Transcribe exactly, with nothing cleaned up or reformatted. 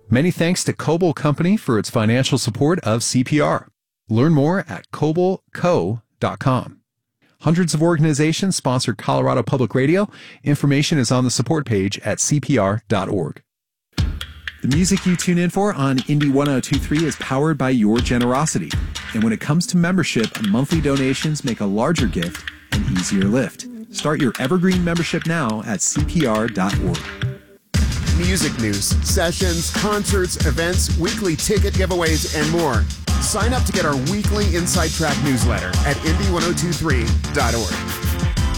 Many thanks to Coble Company for its financial support of C P R. Learn more at coble co dot com. Hundreds of organizations sponsor Colorado Public Radio. Information is on the support page at c p r dot org. The music you tune in for on Indie ten twenty-three is powered by your generosity. And when it comes to membership, monthly donations make a larger gift an easier lift. Start your Evergreen membership now at c p r dot org. Music news, sessions, concerts, events, weekly ticket giveaways, and more. Sign up to get our weekly Inside Track newsletter at indie ten twenty-three dot org.